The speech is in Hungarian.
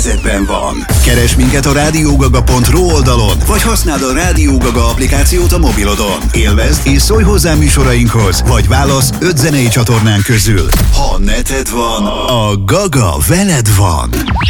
Zetben van. Keresd minket a radiogaga.ru oldalon, vagy használd a Rádió Gaga applikációt a mobilodon. Élvezd és szólj hozzá műsorainkhoz, vagy válasz 5 zenei csatornánk közül. Ha neted van, a Gaga veled van.